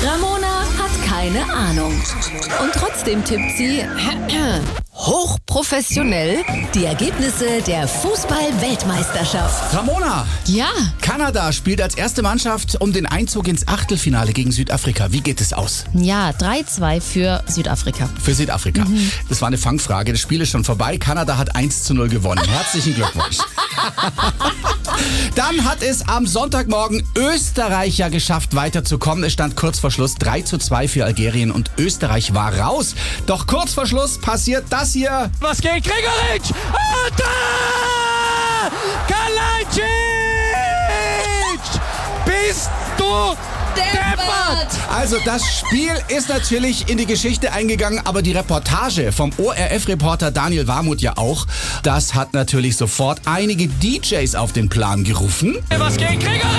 Ramona hat keine Ahnung. Und trotzdem tippt sie hochprofessionell die Ergebnisse der Fußball-Weltmeisterschaft. Ramona, Ja, Kanada spielt als erste Mannschaft um den Einzug ins Achtelfinale gegen Südafrika. Wie geht es aus? ja, 3-2 für Südafrika. Für Südafrika. Das war eine Fangfrage. Das Spiel ist schon vorbei. Kanada hat 1:0 gewonnen. Herzlichen Glückwunsch. Dann hat es am Sonntagmorgen Österreich ja geschafft, weiterzukommen. Es stand kurz vor Schluss 3:2 für Algerien und Österreich war raus. Doch kurz vor Schluss passiert das hier. Was geht? Gregoritsch! Und da! Kalajdzic! Bist du deppert! Also das Spiel ist natürlich in die Geschichte eingegangen, aber die Reportage vom ORF-Reporter Daniel Warmuth ja auch, das hat natürlich sofort einige DJs auf den Plan gerufen. Was geht? Gregoritsch!